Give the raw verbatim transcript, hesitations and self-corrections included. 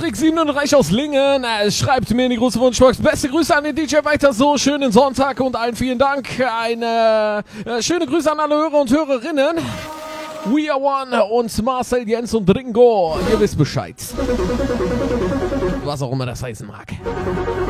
Patrick siebenunddreißig aus Lingen äh, schreibt mir in die große Wunschbox. Beste Grüße an den D J weiter so. Schönen Sonntag und allen vielen Dank. Eine äh, schöne Grüße an alle Hörer und Hörerinnen. We Are One und Marcel, Jens und Ringo. Ihr wisst Bescheid. Was auch immer das heißen mag.